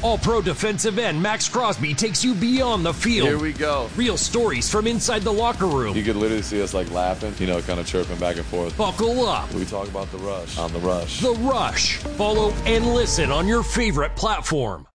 All-Pro defensive end Max Crosby takes you beyond the field. Here we go. Real stories from inside the locker room. You could literally see us like laughing, kind of chirping back and forth. Buckle up. We talk about The Rush on The Rush. The Rush. Follow and listen on your favorite platform.